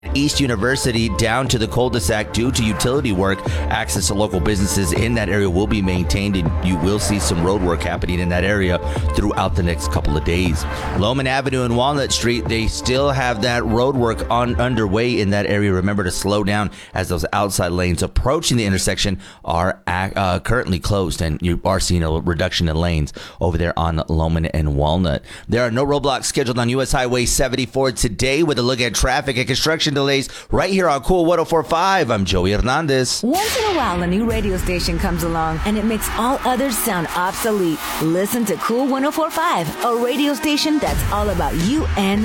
East University down to the cul-de-sac due to utility work. Access to local businesses in that area will be maintained, and you will see some road work happening in that area throughout the next couple of days. Loman Avenue and Walnut Street, they still have that road work underway in that area. Remember to slow down as those outside lanes approaching the intersection are currently closed, and you are seeing a reduction in lanes over there on Loman and Walnut. There are no roadblocks scheduled on U.S. Highway 74 today. With a look at traffic and construction delays right here on Cool 104.5. I'm Joey Hernandez. Once in a while, a new radio station comes along and it makes all others sound obsolete. Listen to Cool 104.5, a radio station that's all about you and